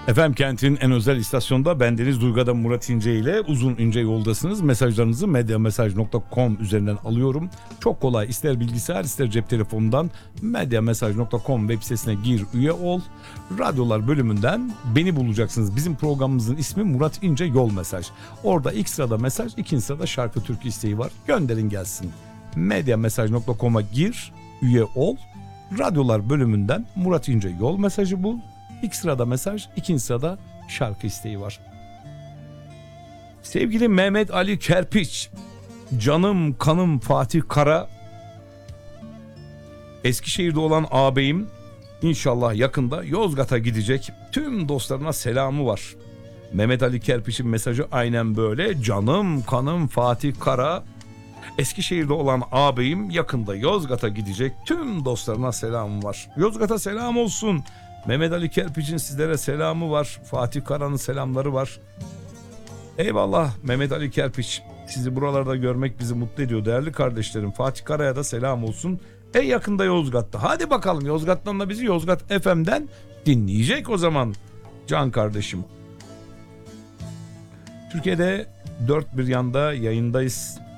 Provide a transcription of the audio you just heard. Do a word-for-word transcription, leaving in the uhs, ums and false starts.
Efendim kentin en özel istasyonda bendeniz Duygu'da Murat İnce ile uzun ince yoldasınız. Mesajlarınızı medyamesaj nokta com üzerinden alıyorum. Çok kolay, ister bilgisayar ister cep telefonundan medyamesaj nokta com web sitesine gir, üye ol. Radyolar bölümünden beni bulacaksınız. Bizim programımızın ismi Murat İnce Yol Mesaj. Orada ilk sırada mesaj, ikinci sırada şarkı türkü isteği var. Gönderin gelsin. medyamesaj nokta com'a gir, üye ol. Radyolar bölümünden Murat İnce Yol Mesajı bul. İlk sırada mesaj, ikinci sırada şarkı isteği var. Sevgili Mehmet Ali Kerpiç, canım kanım Fatih Kara, Eskişehir'de olan ağabeyim inşallah yakında Yozgat'a gidecek. Tüm dostlarına selamı var. Mehmet Ali Kerpiç'in mesajı aynen böyle. Canım kanım Fatih Kara, Eskişehir'de olan ağabeyim yakında Yozgat'a gidecek. Tüm dostlarına selamı var. Yozgat'a selam olsun. Mehmet Ali Kerpiç'in sizlere selamı var. Fatih Kara'nın selamları var. Eyvallah Mehmet Ali Kerpiç. Sizi buralarda görmek bizi mutlu ediyor değerli kardeşlerim. Fatih Kara'ya da selam olsun. En yakında Yozgat'ta. Hadi bakalım Yozgat'tan da bizi Yozgat F M'den dinleyecek o zaman can kardeşim. Türkiye'de dört bir yanda yayındayız.